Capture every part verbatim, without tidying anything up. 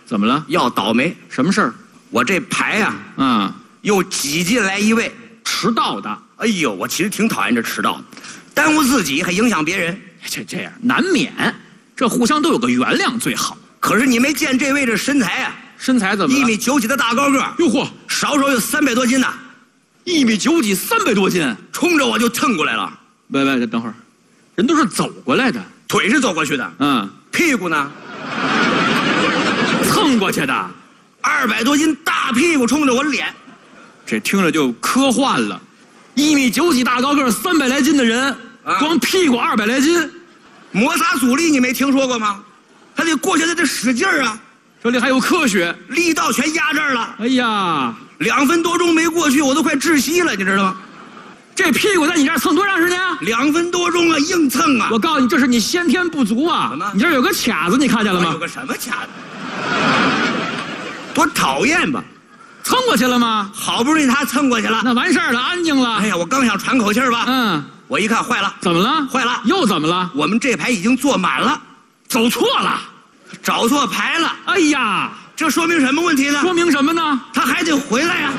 怎么了？ 要倒霉！ 什么事儿？ 我这牌呀、啊， 嗯， 又挤进来一位迟到的。 哎呦，我其实挺讨厌这迟到的，耽误自己还影响别人。 这这样难免，这互相都有个原谅最好。 可是你没见这位这身材啊？ 身材怎么了？ 一米九几的大高个， 哟嚯， 少说有三百多斤呐！ 一米九几，三百多斤， 冲着我就蹭过来了。 喂喂，等会儿，人都是走过来的， 腿是走过去的， 嗯， 屁股呢？ 蹭过去的， 二百多斤大屁股冲着我脸， 这听着就科幻了。一米九几大高个，三百来斤的人，啊、光屁股二百来斤， 摩擦阻力你没听说过吗？还得过去，他得使劲儿啊！ 这里还有科学， 力道全压这儿了。 哎呀， 两分多钟没过去，我都快窒息了，你知道吗？ 这屁股在你这儿蹭多长时间啊？ 两分多钟啊，硬蹭啊！ 我告诉你，这是你先天不足啊！ 什么？ 你这儿有个卡子，你看见了吗？ 有个什么卡子？多讨厌吧！ 蹭过去了吗？ 好不容易他蹭过去了， 那完事儿了，安静了。 哎呀，我刚想喘口气儿吧， 嗯， 我一看坏了， 怎么了？ 坏了， 又怎么了？ 我们这排已经坐满了， 走错了， 找错排了。 哎呀， 这说明什么问题呢？ 说明什么呢？ 他还得回来呀、啊。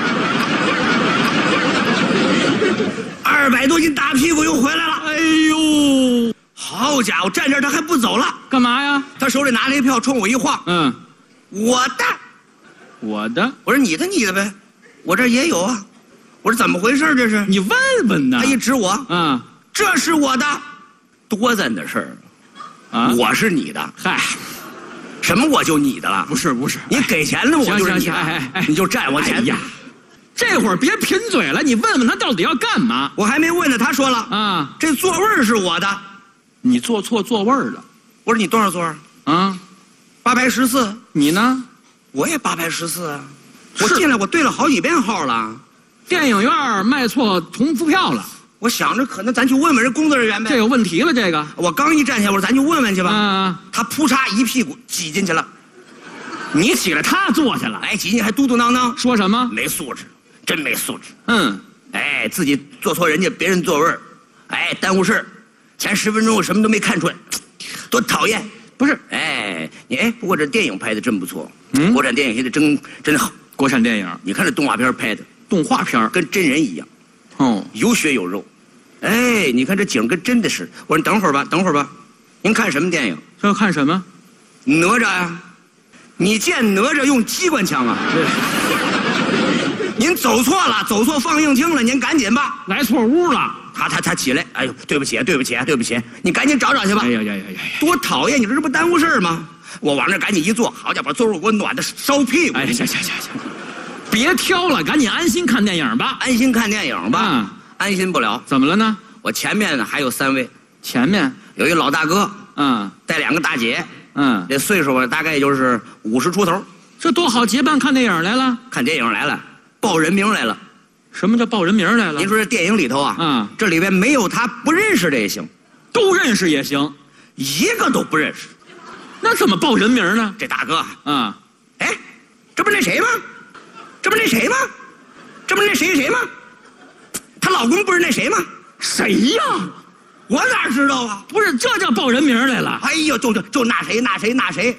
二百多斤大屁股又回来了。 哎呦， 好家伙，站这儿他还不走了， 干嘛呀？ 他手里拿了一票，冲我一晃， 嗯， 我的， 我的。 我说你的你的呗，我这也有啊。我说怎么回事这是？ 你问问呢。 他一指我， 嗯， 这是我的，多咱的事儿啊！我是你的， 嗨， 什么我就你的了？ 不是不是， 你给钱了我就是你的， 哎哎哎， 你就占我钱呀。这会儿别贫嘴了，你问问他到底要干嘛？ 我还没问呢，他说了啊，这座位是我的， 你坐错座位了。 我说你多少座啊？ 八排十四。 你呢？ 我也八排十四啊。我进来我对了好几遍号了。 电影院卖错同福票了。 我想着可能咱去问问人工作人员呗。 这有问题了，这个。 我刚一站起来，我说咱去问问去吧。 啊。 他扑嚓一屁股挤进去了。 你起来，他坐下了。 哎，挤进还嘟嘟囔囔， 说什么？ 没素质。真没素质， 嗯， 哎，自己坐错人家别人座位儿，哎，耽误事儿，前十分钟我什么都没看出来，多讨厌！ 不是， 哎，你哎，不过这电影拍的真不错，嗯，国产电影现在真真好。 国产电影， 你看这动画片拍的， 动画片跟真人一样， 哦， 有血有肉，哎，你看这景跟真的是。我说你等会儿吧，等会儿吧，您看什么电影？ 这要看什么？ 哪吒呀？你见哪吒用机关枪啊？对。您走错了，走错放映厅了，您赶紧吧。 来错屋了， 他他他起来，哎呦，对不起，对不起，对不起，你赶紧找找去吧。 哎呀呀呀呀！ 多讨厌！你说这不耽误事儿吗？我往那赶紧一坐，好家伙，座位给我暖的烧屁股。 哎，行行行行，别挑了，赶紧安心看电影吧。 安心看电影吧。嗯，安心不了。 怎么了呢？ 我前面呢还有三位， 前面有一老大哥， 嗯， 带两个大姐， 嗯， 这岁数啊大概就是五十出头。 这多好，结伴看电影来了。 看电影来了。报人名来了， 什么叫报人名来了？ 您说这电影里头啊， 嗯， 这里边没有他不认识的也行， 都认识也行， 一个都不认识， 那怎么报人名呢？ 这大哥啊， 哎，这不是那谁吗？这不是那谁吗？这不是那谁谁吗？她老公不是那谁吗？ 谁呀？ 我哪知道啊？ 不是，这叫报人名来了。 哎呦，就就就那谁那谁那谁，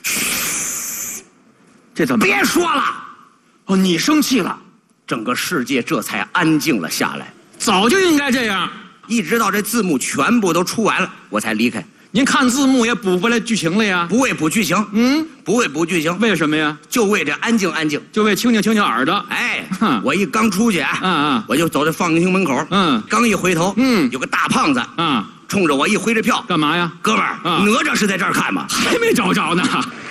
这怎么？ 别说了。 哦，你生气了， 整个世界这才安静了下来。 早就应该这样， 一直到这字幕全部都出完了，我才离开。 您看字幕也补回来剧情了呀？ 不为补剧情， 嗯， 不为补剧情， 为什么呀？ 就为这安静安静， 就为清静清静耳朵。 哎，我一刚出去啊， 嗯嗯， 我就走到放映厅门口， 嗯， 刚一回头， 嗯， 有个大胖子， 啊， 冲着我一挥着票， 干嘛呀？ 哥们儿，哪吒是在这儿看吗？ 还没找着呢。